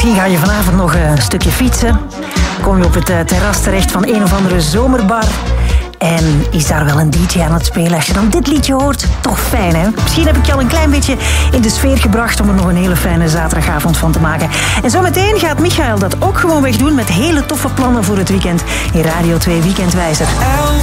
Misschien ga je vanavond nog een stukje fietsen. Kom je op het terras terecht van een of andere zomerbar. En is daar wel een DJ aan het spelen? Als je dan dit liedje hoort, toch fijn, hè? Misschien heb ik je al een klein beetje in de sfeer gebracht om er nog een hele fijne zaterdagavond van te maken. En zometeen gaat Michael dat ook gewoon weg doen met hele toffe plannen voor het weekend in Radio 2 Weekendwijzer.